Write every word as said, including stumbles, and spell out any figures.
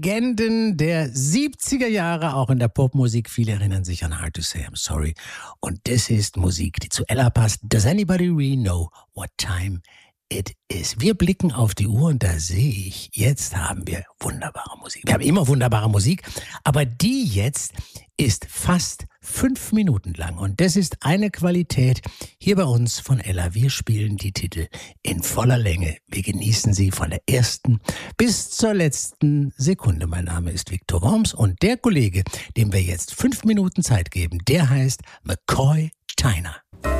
Legenden der siebziger Jahre, auch in der Popmusik. Viele erinnern sich an Hard to Say I'm Sorry. Und das ist Musik, die zu Ella passt. Does anybody really know what time it is? Wir blicken auf die Uhr und da sehe ich, jetzt haben wir wunderbare Musik. Wir haben immer wunderbare Musik, aber die jetzt ist fast fünf Minuten lang. Und das ist eine Qualität hier bei uns von Ella. Wir spielen die Titel in voller Länge. Wir genießen sie von der ersten bis zur letzten Sekunde. Mein Name ist Viktor Worms und der Kollege, dem wir jetzt fünf Minuten Zeit geben, der heißt McCoy Tyner.